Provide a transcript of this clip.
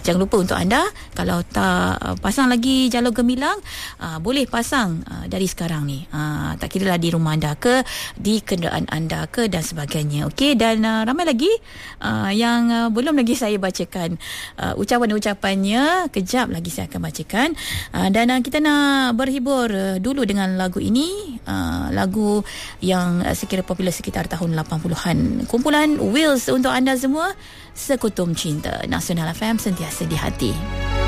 Jangan lupa untuk anda, kalau tak pasang lagi jalur gemilang, boleh pasang dari sekarang ni. Tak kira lah di rumah anda ke, di kenderaan anda ke dan sebagainya. Okey, dan ramai lagi yang belum lagi saya bacakan ucapan-ucapannya. Kejap lagi saya akan bacakan. Dan kita nak berhibur dulu dengan lagu ini, lagu yang sekira popular sekitar tahun 80-an. Kumpulan Wheels untuk anda semua, Sekutum Cinta. Nasional FM, sentiasa di hati.